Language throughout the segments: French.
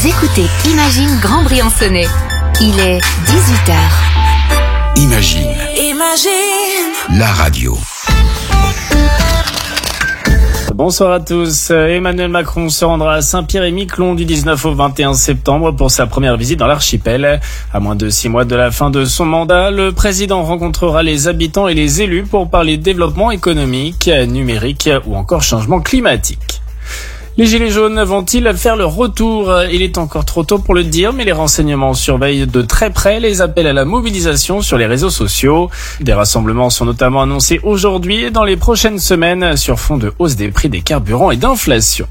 Vous écoutez Imagine Grand Briançonnais. Il est 18h. Imagine. La radio. Bonsoir à tous. Emmanuel Macron se rendra à Saint-Pierre-et-Miquelon du 19 au 21 septembre pour sa première visite dans l'archipel. À moins de 6 mois de la fin de son mandat, le président rencontrera les habitants et les élus pour parler développement économique, numérique ou encore changement climatique. Les Gilets jaunes vont-ils faire leur retour ? Il est encore trop tôt pour le dire, mais les renseignements surveillent de très près les appels à la mobilisation sur les réseaux sociaux. Des rassemblements sont notamment annoncés aujourd'hui et dans les prochaines semaines sur fond de hausse des prix des carburants et d'inflation.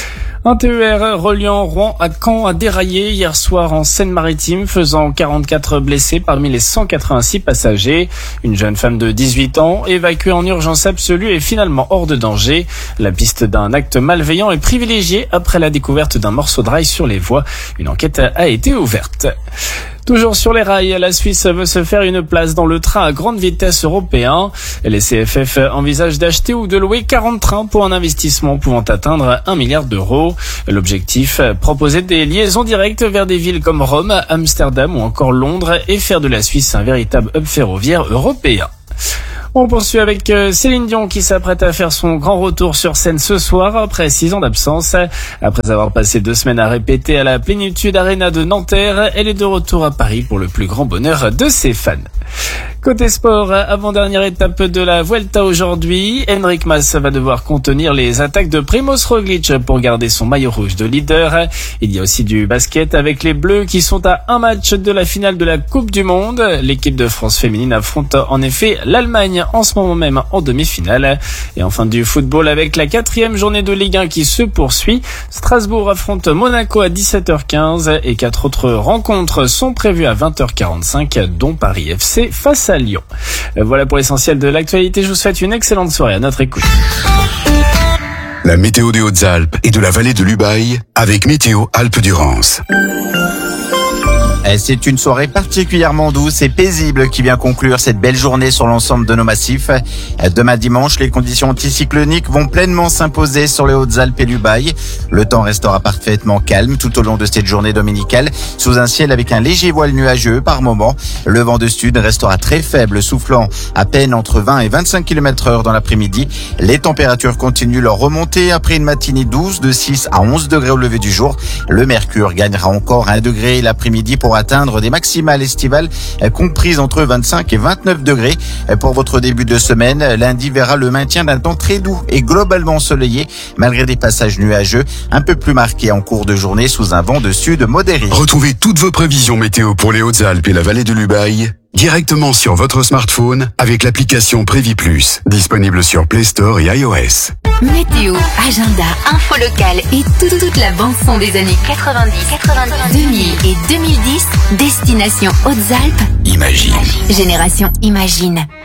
Un TER reliant Rouen à Caen a déraillé hier soir en Seine-Maritime, faisant 44 blessés parmi les 186 passagers. Une jeune femme de 18 ans, évacuée en urgence absolue, est finalement hors de danger. La piste d'un acte malveillant est privilégiée après la découverte d'un morceau de rail sur les voies. Une enquête a été ouverte. Toujours sur les rails, la Suisse veut se faire une place dans le train à grande vitesse européen. Les CFF envisagent d'acheter ou de louer 40 trains pour un investissement pouvant atteindre 1 milliard d'euros. L'objectif, proposer des liaisons directes vers des villes comme Rome, Amsterdam ou encore Londres et faire de la Suisse un véritable hub ferroviaire européen. On poursuit avec Céline Dion qui s'apprête à faire son grand retour sur scène ce soir après 6 ans d'absence. Après avoir passé 2 semaines à répéter à la Plénitude Arena de Nanterre, elle est de retour à Paris pour le plus grand bonheur de ses fans. Côté sport, avant-dernière étape de la Vuelta aujourd'hui, Enric Mas va devoir contenir les attaques de Primož Roglič pour garder son maillot rouge de leader. Il y a aussi du basket avec les Bleus qui sont à un match de la finale de la Coupe du Monde. L'équipe de France féminine affronte en effet l'Allemagne en ce moment même en demi-finale. Et enfin du football avec la 4e journée de Ligue 1 qui se poursuit. Strasbourg affronte Monaco à 17h15 et 4 autres rencontres sont prévues à 20h45 dont Paris FC face à Lyon. Voilà pour l'essentiel de l'actualité. Je vous souhaite une excellente soirée à notre écoute. La météo des Hautes-Alpes et de la vallée de l'Ubaye avec Météo Alpes-Durance. C'est une soirée particulièrement douce et paisible qui vient conclure cette belle journée sur l'ensemble de nos massifs. Demain dimanche, les conditions anticycloniques vont pleinement s'imposer sur les Hautes-Alpes et l'Ubaye. Le temps restera parfaitement calme tout au long de cette journée dominicale, sous un ciel avec un léger voile nuageux par moment. Le vent de sud restera très faible, soufflant à peine entre 20 et 25 km/h dans l'après-midi. Les températures continuent leur remontée après une matinée douce de 6 à 11 degrés au lever du jour. Le mercure gagnera encore 1 degré l'après-midi pour atteindre des maximales estivales comprises entre 25 et 29 degrés. Pour votre début de semaine, lundi verra le maintien d'un temps très doux et globalement ensoleillé, malgré des passages nuageux un peu plus marqués en cours de journée sous un vent de sud modéré. Retrouvez toutes vos prévisions météo pour les Hautes-Alpes et la vallée de l'Ubaye directement sur votre smartphone avec l'application Prévis Plus, disponible sur Play Store et iOS. Météo, agenda, info locale et toute la bande-son des années 90, 2000 et 2010, destination Hautes-Alpes. Imagine. Génération Imagine.